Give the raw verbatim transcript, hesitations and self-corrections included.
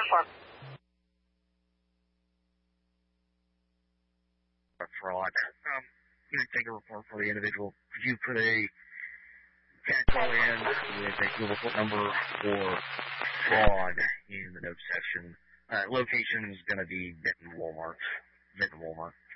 four. Fraud. Um, you can take a report for the individual. Could you put a cat call in with a Google report number for fraud in the notes section? Uh, location is going to be Benton Walmart. Benton Walmart.